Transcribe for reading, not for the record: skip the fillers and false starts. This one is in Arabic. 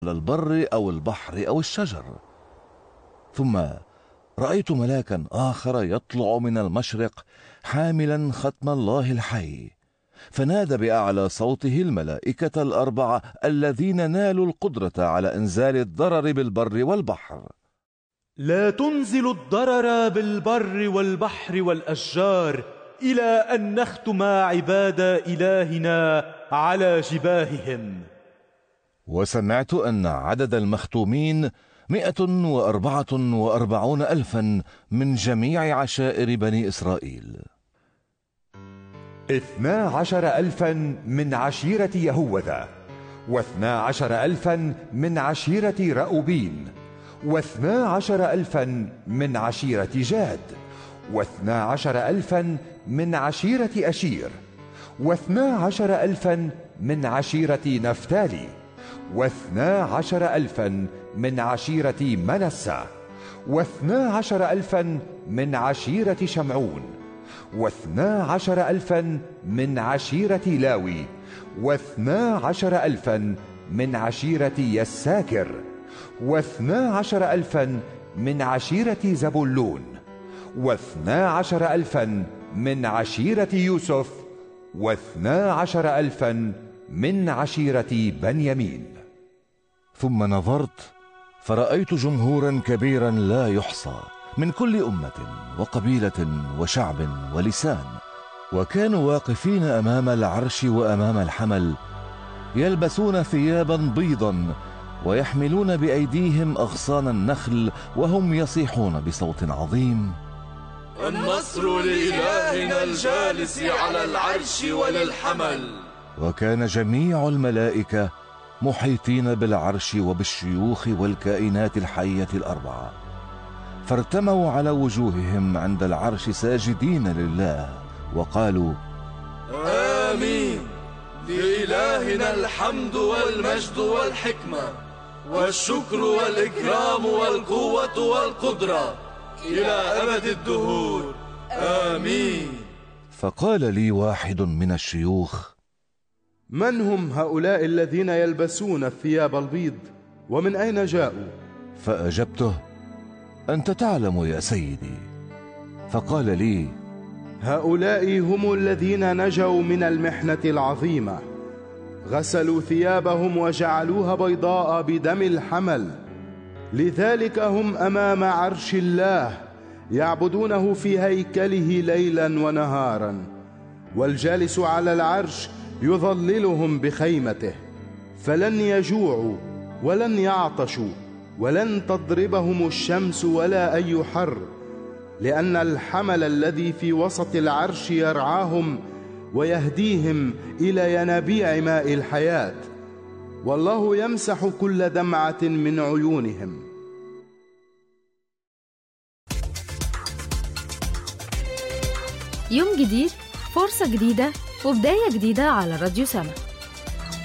البر أو البحر أو الشجر. ثم رأيت ملاكا آخر يطلع من المشرق حاملا ختم الله الحي، فنادى بأعلى صوته الملائكة الأربعة الذين نالوا القدرة على إنزال الضرر بالبر والبحر: لا تنزل الضرر بالبر والبحر والأشجار إلى أن نختم عباد إلهنا على جباههم. وسمعت أن عدد المختومين 144,000 من جميع عشائر بني إسرائيل. 12,000 من عشيرة يهوذا، 12,000 من عشيرة رأوبين، 12,000 من عشيرة جاد، 12,000 من عشيرة أشير، 12,000 من عشيرة نفتالي، 12,000 من عشيرة منسى، 12,000 من عشيرة شمعون، 12,000 من عشيرة لاوي، 12,000 من عشيرة يساكر، 12,000 من عشيرة زبولون، 12,000 من عشيرة يوسف، 12,000 من عشيرة بنيامين. ثم نظرت فرأيت جمهورا كبيرا لا يحصى من كل أمة وقبيلة وشعب ولسان، وكانوا واقفين أمام العرش وأمام الحمل، يلبسون ثيابا بيضا ويحملون بأيديهم أغصان النخل، وهم يصيحون بصوت عظيم: النصر لإلهنا الجالس على العرش وللحمل. وكان جميع الملائكة محيطين بالعرش وبالشيوخ والكائنات الحية الأربعة، فارتموا على وجوههم عند العرش ساجدين لله وقالوا: آمين. لإلهنا الحمد والمجد والحكمة والشكر والإكرام والقوة والقدرة إلى أبد الدهور. آمين. فقال لي واحد من الشيوخ: من هم هؤلاء الذين يلبسون الثياب البيض، ومن أين جاءوا؟ فأجبته: أنت تعلم يا سيدي. فقال لي: هؤلاء هم الذين نجوا من المحنة العظيمة، غسلوا ثيابهم وجعلوها بيضاء بدم الحمل، لذلك هم أمام عرش الله يعبدونه في هيكله ليلا ونهارا، والجالس على العرش يظللهم بخيمته، فلن يجوعوا ولن يعطشوا ولن تضربهم الشمس ولا أي حر، لأن الحمل الذي في وسط العرش يرعاهم ويهديهم إلى ينابيع ماء الحياة، والله يمسح كل دمعة من عيونهم. يوم جديد، فرصة جديدة، وبداية جديدة على راديو سما.